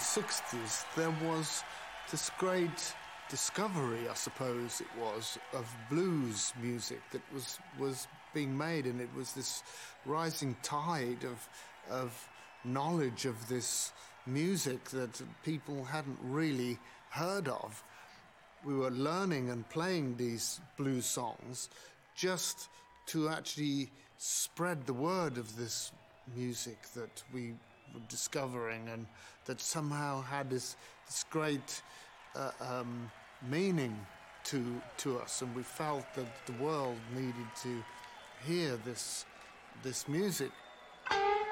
60s, there was this great discovery, I suppose it was, of blues music that was being made, and it was this rising tide of knowledge of this music that people hadn't really heard of. We were learning and playing these blues songs just to actually spread the word of this music that we were discovering, and that somehow had this great meaning to us, and we felt that the world needed to hear this music.